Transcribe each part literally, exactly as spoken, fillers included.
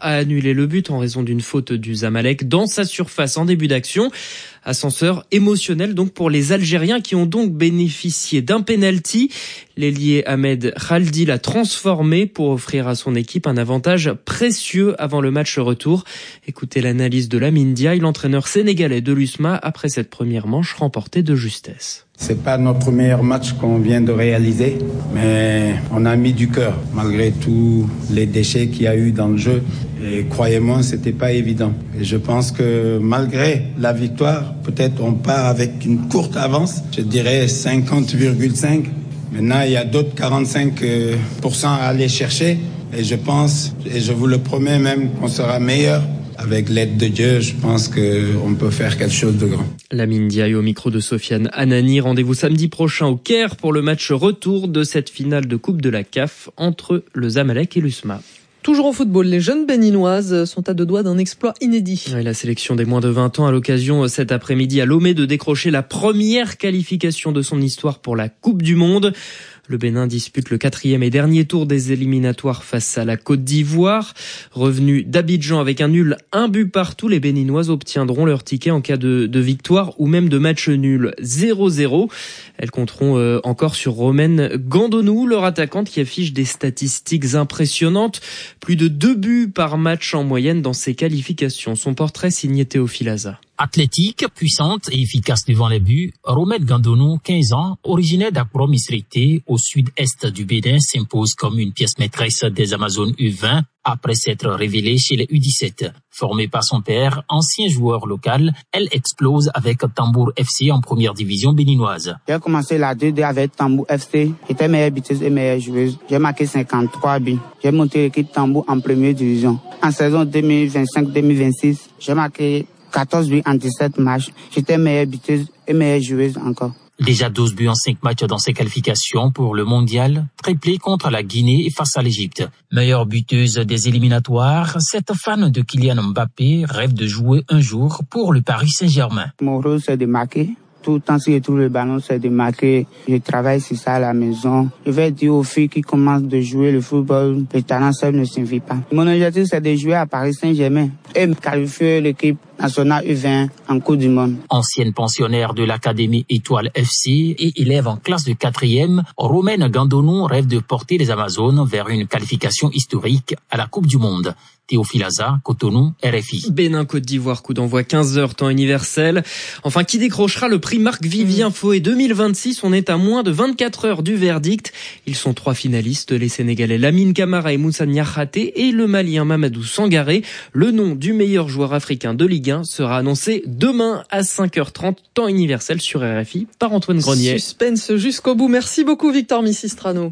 a annulé le but en raison d'une faute du Zamalek dans sa surface en début d'action. Ascenseur émotionnel donc pour les Algériens qui ont donc bénéficié d'un penalty. L'ailier Ahmed Khaldi l'a transformé pour offrir à son équipe un avantage précieux avant le match retour. Écoutez l'analyse de Lamine Diaye, l'entraîneur sénégalais de l'U S M A après cette première manche remportée de justesse. C'est pas notre meilleur match qu'on vient de réaliser, mais on a mis du cœur malgré tous les déchets qu'il y a eu dans le jeu. Et croyez-moi, c'était pas évident. Et je pense que malgré la victoire, peut-être on part avec une courte avance, je dirais cinquante virgule cinq. Maintenant, il y a d'autres quarante-cinq pour cent à aller chercher. Et je pense, et je vous le promets même, qu'on sera meilleur. Avec l'aide de Dieu, je pense qu'on peut faire quelque chose de grand. Lamine Diaye au micro de Sofiane Anani. Rendez-vous samedi prochain au Caire pour le match retour de cette finale de Coupe de la C A F entre le Zamalek et l'U S M A. Toujours en football, les jeunes béninoises sont à deux doigts d'un exploit inédit. Oui, la sélection des moins de vingt ans a l'occasion cet après-midi à Lomé de décrocher la première qualification de son histoire pour la Coupe du Monde. Le Bénin dispute le quatrième et dernier tour des éliminatoires face à la Côte d'Ivoire. Revenu d'Abidjan avec un nul, un but partout, les Béninoises obtiendront leur ticket en cas de, de victoire ou même de match nul zéro zéro. Elles compteront euh, encore sur Romaine Gandonou, leur attaquante qui affiche des statistiques impressionnantes. Plus de deux buts par match en moyenne dans ses qualifications. Son portrait signé Théophile Aza. Athlétique, puissante et efficace devant les buts, Romaine Gandonou, quinze ans, originaire d'Akpro Misrité, au sud-est du Bénin, s'impose comme une pièce maîtresse des Amazones U vingt après s'être révélée chez les U dix-sept. Formée par son père, ancien joueur local, elle explose avec Tambour F C en première division béninoise. J'ai commencé la deux D avec Tambour F C. J'étais meilleure buteuse et meilleure joueuse. J'ai marqué cinquante-trois buts. J'ai monté l'équipe Tambour en première division. En saison deux mille vingt-cinq deux mille vingt-six, j'ai marqué quatorze buts en dix-sept matchs. J'étais meilleure buteuse et meilleure joueuse encore. Déjà douze buts en cinq matchs dans ses qualifications pour le mondial, triplé contre la Guinée et face à l'Égypte. Meilleure buteuse des éliminatoires, cette fan de Kylian Mbappé rêve de jouer un jour pour le Paris Saint-Germain. Mon rôle, c'est de marquer. Tout le temps, si je trouve le ballon, c'est de marquer. Je travaille sur ça à la maison. Je vais dire aux filles qui commencent de jouer le football, le talent seul ne suffit pas. Mon objectif, c'est de jouer à Paris Saint-Germain et qualifier l'équipe nationale U vingt en Coupe du Monde. Ancienne pensionnaire de l'Académie Étoile F C et élève en classe de quatrième, Romaine Gandonou rêve de porter les Amazones vers une qualification historique à la Coupe du Monde. Théophile Aza, Cotonou, R F I. Bénin-Côte d'Ivoire, coup d'envoi quinze heures, temps universel. Enfin, qui décrochera le prix Marc-Vivien Foé deux mille vingt-six? On est à moins de vingt-quatre heures du verdict. Ils sont trois finalistes, les Sénégalais Lamine Camara et Moussa Niakhaté et le Malien Mamadou Sangaré. Le nom du meilleur joueur africain de Ligue un sera annoncé demain à cinq heures trente, temps universel sur R F I par Antoine Grenier. Suspense jusqu'au bout. Merci beaucoup Victor Missistrano.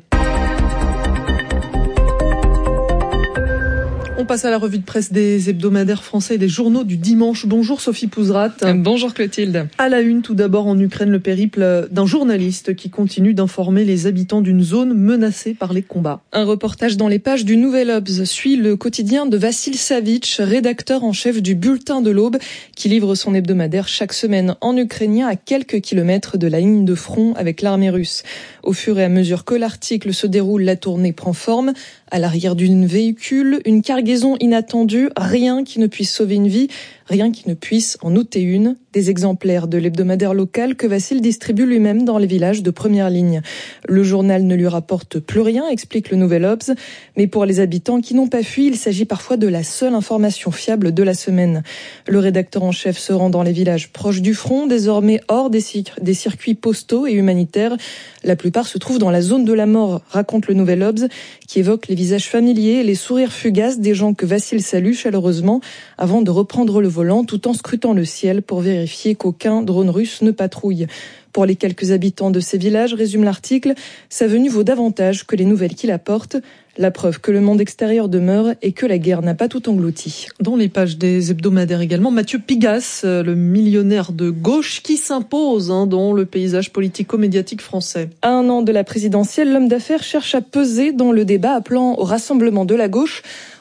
On passe à la revue de presse des hebdomadaires français et des journaux du dimanche. Bonjour Sophie Pouzrat. Bonjour Clotilde. À la une, tout d'abord en Ukraine, le périple d'un journaliste qui continue d'informer les habitants d'une zone menacée par les combats. Un reportage dans les pages du Nouvel Obs suit le quotidien de Vassil Savitch, rédacteur en chef du Bulletin de l'Aube, qui livre son hebdomadaire chaque semaine en ukrainien à quelques kilomètres de la ligne de front avec l'armée russe. Au fur et à mesure que l'article se déroule, la tournée prend forme. À l'arrière d'une véhicule, une cargaison inattendue, rien qui ne puisse sauver une vie, rien qui ne puisse en ôter une. Des exemplaires de l'hebdomadaire local que Vassil distribue lui-même dans les villages de première ligne. Le journal ne lui rapporte plus rien, explique le Nouvel Obs, mais pour les habitants qui n'ont pas fui, il s'agit parfois de la seule information fiable de la semaine. Le rédacteur en chef se rend dans les villages proches du front, désormais hors des, cir- des circuits postaux et humanitaires. La plupart se trouvent dans la zone de la mort, raconte le Nouvel Obs, qui évoque les visages familiers et les sourires fugaces des gens que Vassil salue chaleureusement avant de reprendre le volant tout en scrutant le ciel pour vérifier qu'aucun drone russe ne patrouille. Pour les quelques habitants de ces villages, résume l'article, sa venue vaut davantage que les nouvelles qu'il apporte. La preuve que le monde extérieur demeure et que la guerre n'a pas tout englouti. Dans les pages des hebdomadaires également, Mathieu Pigasse, le millionnaire de gauche qui s'impose hein, dans le paysage politico-médiatique français. À un an de la présidentielle, l'homme d'affaires cherche à peser dans le débat appelant au rassemblement de la gauche.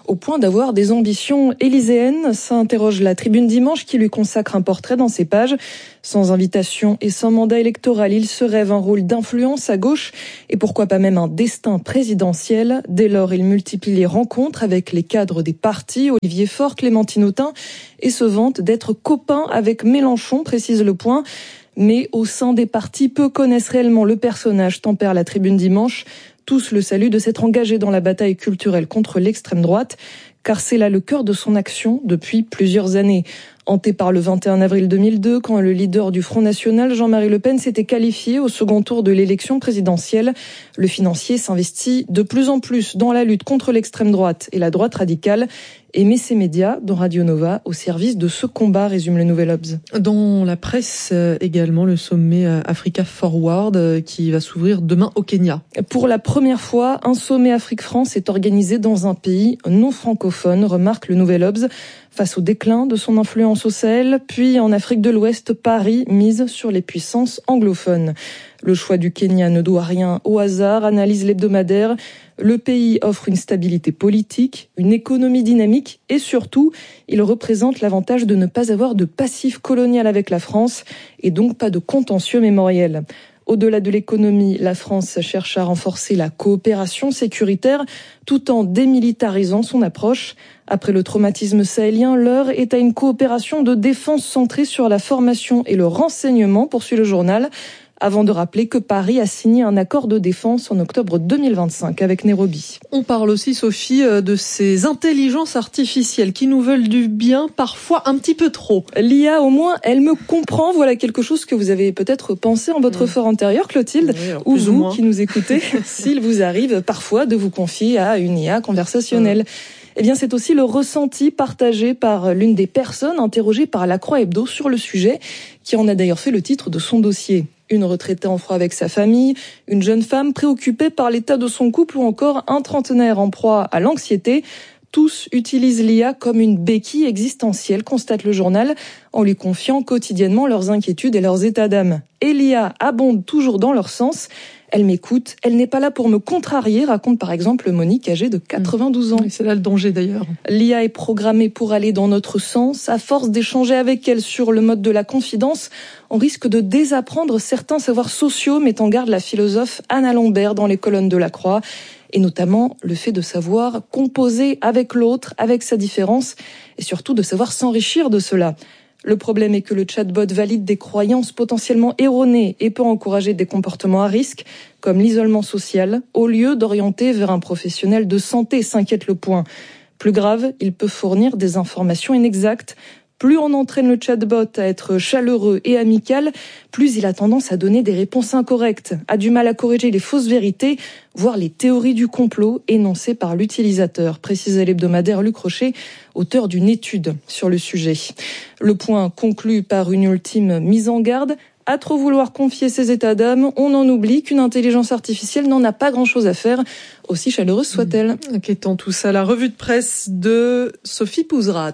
au point d'avoir des ambitions élyséennes, s'interroge la Tribune Dimanche qui lui consacre un portrait dans ses pages. Sans invitation et sans mandat électoral, il se rêve un rôle d'influence à gauche et pourquoi pas même un destin présidentiel. Dès lors, il multiplie les rencontres avec les cadres des partis, Olivier Faure, Clémentine Autain, et se vante d'être copain avec Mélenchon, précise Le Point. Mais au sein des partis, peu connaissent réellement le personnage, tempère la Tribune Dimanche. Tous le saluent de s'être engagé dans la bataille culturelle contre l'extrême droite, car c'est là le cœur de son action depuis plusieurs années. Hanté par le vingt et un avril deux mille deux, quand le leader du Front National, Jean-Marie Le Pen, s'était qualifié au second tour de l'élection présidentielle, le financier s'investit de plus en plus dans la lutte contre l'extrême droite et la droite radicale et met ses médias, dont Radio Nova, au service de ce combat, résume le Nouvel Obs. Dans la presse également, le sommet Africa Forward qui va s'ouvrir demain au Kenya. Pour la première fois, un sommet Afrique-France est organisé dans un pays non francophone, remarque le Nouvel Obs. Face au déclin de son influence au Sahel, puis en Afrique de l'Ouest, Paris mise sur les puissances anglophones. Le choix du Kenya ne doit rien au hasard, analyse l'hebdomadaire. Le pays offre une stabilité politique, une économie dynamique et surtout, il représente l'avantage de ne pas avoir de passif colonial avec la France et donc pas de contentieux mémoriel. Au-delà de l'économie, la France cherche à renforcer la coopération sécuritaire tout en démilitarisant son approche. Après le traumatisme sahélien, l'heure est à une coopération de défense centrée sur la formation et le renseignement, poursuit le journal, avant de rappeler que Paris a signé un accord de défense en octobre deux mille vingt-cinq avec Nairobi. On parle aussi, Sophie, de ces intelligences artificielles qui nous veulent du bien, parfois un petit peu trop. L'I A, au moins, elle me comprend. Voilà quelque chose que vous avez peut-être pensé en votre mmh. fort intérieur, Clotilde, oui, ou vous ou qui nous écoutez, s'il vous arrive parfois de vous confier à une I A conversationnelle. Mmh. Eh bien, c'est aussi le ressenti partagé par l'une des personnes interrogées par La Croix Hebdo sur le sujet, qui en a d'ailleurs fait le titre de son dossier. Une retraitée en froid avec sa famille, une jeune femme préoccupée par l'état de son couple ou encore un trentenaire en proie à l'anxiété. Tous utilisent l'I A comme une béquille existentielle, constate le journal, en lui confiant quotidiennement leurs inquiétudes et leurs états d'âme. Et l'I A abonde toujours dans leur sens. Elle m'écoute, elle n'est pas là pour me contrarier, raconte par exemple Monique, âgée de quatre-vingt-douze ans. Oui, c'est là le danger d'ailleurs. L'I A est programmée pour aller dans notre sens. À force d'échanger avec elle sur le mode de la confidence, on risque de désapprendre certains savoirs sociaux, met en garde la philosophe Anna Lambert dans les colonnes de La Croix. Et notamment le fait de savoir composer avec l'autre, avec sa différence, et surtout de savoir s'enrichir de cela. Le problème est que le chatbot valide des croyances potentiellement erronées et peut encourager des comportements à risque, comme l'isolement social, au lieu d'orienter vers un professionnel de santé, s'inquiète Le Point. Plus grave, il peut fournir des informations inexactes. Plus on entraîne le chatbot à être chaleureux et amical, plus il a tendance à donner des réponses incorrectes, a du mal à corriger les fausses vérités, voire les théories du complot énoncées par l'utilisateur, précisait l'hebdomadaire Luc Rocher, auteur d'une étude sur le sujet. Le Point conclut par une ultime mise en garde. À trop vouloir confier ses états d'âme, on en oublie qu'une intelligence artificielle n'en a pas grand-chose à faire, aussi chaleureuse soit-elle. Inquiétant tout ça, la revue de presse de Sophie Pouzrat.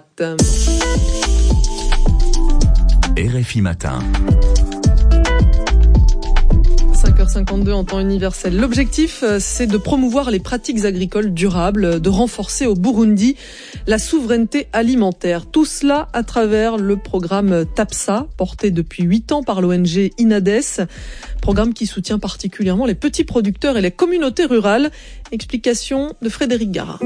R F I Matin. cinq heures cinquante-deux en temps universel. L'objectif, c'est de promouvoir les pratiques agricoles durables, de renforcer au Burundi la souveraineté alimentaire. Tout cela à travers le programme TAPSA, porté depuis huit ans par l'O N G INADES. Programme qui soutient particulièrement les petits producteurs et les communautés rurales. Explication de Frédéric Gara.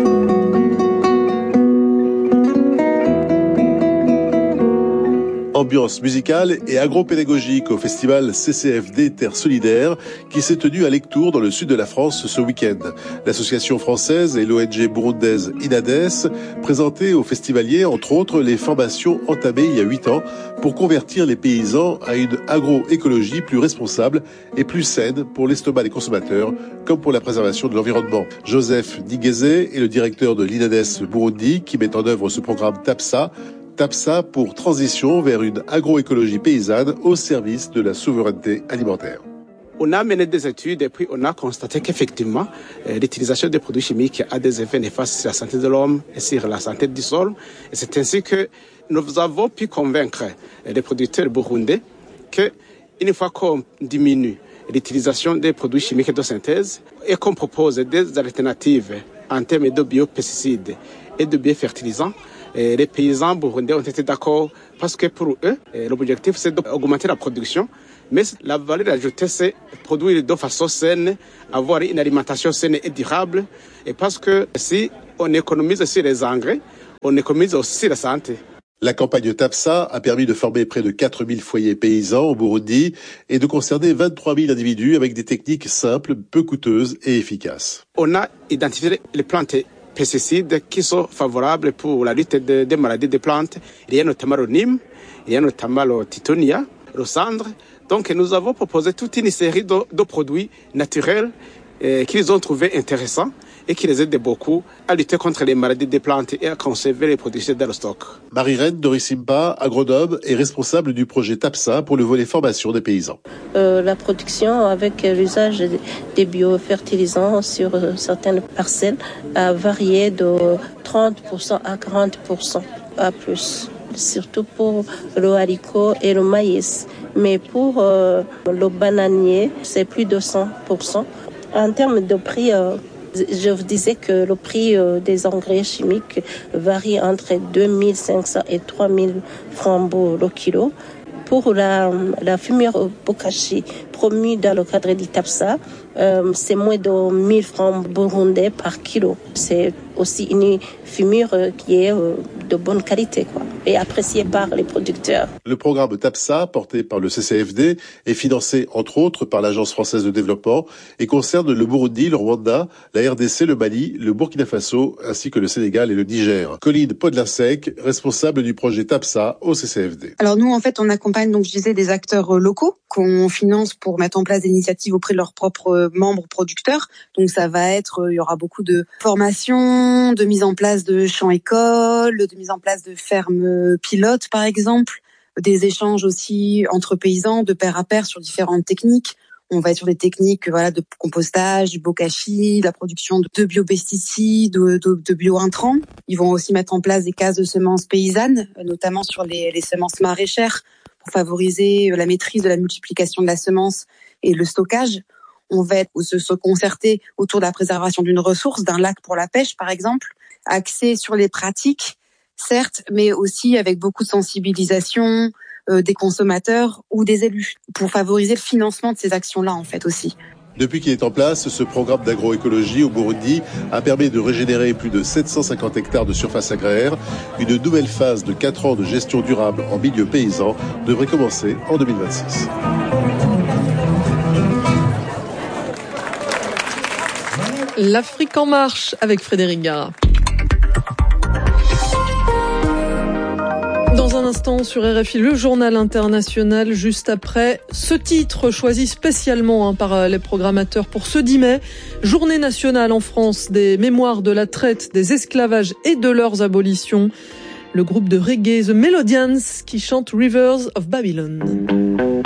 Ambiance musicale et agro-pédagogique au festival C C F D Terre Solidaire qui s'est tenu à Lectoure dans le sud de la France ce week-end. L'association française et l'O N G burundaise INADES présentaient aux festivaliers entre autres les formations entamées il y a huit ans pour convertir les paysans à une agroécologie plus responsable et plus saine pour l'estomac des consommateurs comme pour la préservation de l'environnement. Joseph Nigeze est le directeur de l'INADES Burundi qui met en œuvre ce programme TAPSA. TAPSA pour transition vers une agroécologie paysanne au service de la souveraineté alimentaire. On a mené des études et puis on a constaté qu'effectivement, euh, l'utilisation des produits chimiques a des effets néfastes sur la santé de l'homme et sur la santé du sol. Et c'est ainsi que nous avons pu convaincre les producteurs burundais qu'une fois qu'on diminue l'utilisation des produits chimiques de synthèse et qu'on propose des alternatives en termes de biopesticides et de biofertilisants. Et les paysans burundais ont été d'accord parce que pour eux, l'objectif c'est d'augmenter la production. Mais la valeur ajoutée, c'est produire de façon saine, avoir une alimentation saine et durable. Et parce que si on économise sur les engrais, on économise aussi la santé. La campagne TAPSA a permis de former près de quatre mille foyers paysans au Burundi et de concerner vingt-trois mille individus avec des techniques simples, peu coûteuses et efficaces. On a identifié les plantes pesticides qui sont favorables pour la lutte des de maladies des plantes. Il y a notamment le Nîmes, il y a notamment le Titonia, le cendre. Donc nous avons proposé toute une série de, de produits naturels eh, qu'ils ont trouvés intéressants et qui les aident beaucoup à lutter contre les maladies des plantes et à conserver les produits dans le stock. Marie-Reine Dorissimpa, agronome et responsable du projet TAPSA pour le volet formation des paysans. Euh, la production avec l'usage des biofertilisants sur euh, certaines parcelles a varié de trente pour cent à quarante pour cent à plus, surtout pour le haricot et le maïs. Mais pour euh, le bananier, c'est plus de cent pour cent. En termes de prix, euh, je vous disais que le prix euh, des engrais chimiques varie entre deux mille cinq cents et trois mille francs le kilo. Pour la, la fumure bokashi promue dans le cadre du TAPSA, euh, c'est moins de mille francs burundais par kilo. C'est aussi une fumure qui est euh, de bonne qualité, quoi, et appréciée par les producteurs. Le programme TAPSA, porté par le C C F D, est financé entre autres par l'Agence française de développement et concerne le Burundi, le Rwanda, la R D C, le Mali, le Burkina Faso, ainsi que le Sénégal et le Niger. Colline Podlinsek, responsable du projet TAPSA au C C F D. Alors nous, en fait, on accompagne, donc je disais, des acteurs locaux qu'on finance pour mettre en place des initiatives auprès de leurs propres membres producteurs. Donc ça va être, il y aura beaucoup de formation, de mise en place de champs-écoles, de mise en place de fermes pilotes, par exemple, des échanges aussi entre paysans, de pair à pair sur différentes techniques. On va être sur des techniques, voilà, de compostage, du bokashi, de la production de biopesticides, de, de, de bio-intrants. Ils vont aussi mettre en place des cases de semences paysannes, notamment sur les, les semences maraîchères, pour favoriser la maîtrise de la multiplication de la semence et le stockage. On va être, se, se concerter autour de la préservation d'une ressource, d'un lac pour la pêche, par exemple, axé sur les pratiques, certes, mais aussi avec beaucoup de sensibilisation euh, des consommateurs ou des élus, pour favoriser le financement de ces actions-là, en fait, aussi. Depuis qu'il est en place, ce programme d'agroécologie au Burundi a permis de régénérer plus de sept cent cinquante hectares de surface agraire. Une nouvelle phase de quatre ans de gestion durable en milieu paysan devrait commencer en deux mille vingt-six. L'Afrique en marche avec Frédéric Gara. Dans un instant sur R F I, le journal international, juste après ce titre choisi spécialement hein, par les programmateurs pour ce dix mai, journée nationale en France des mémoires de la traite, des esclavages et de leurs abolitions. Le groupe de reggae The Melodians qui chante Rivers of Babylon.